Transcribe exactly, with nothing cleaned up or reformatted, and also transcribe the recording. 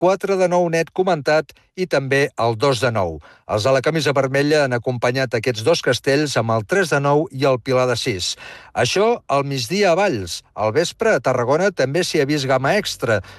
quatre de nou net comentat i també el dos de nou. Els de la camisa vermella han acompanyat aquests dos castells amb el tres de nou i el Pilar de sis. Això al migdia a Valls. Al vespre a Tarragona també s'hi ha vist gamma extra.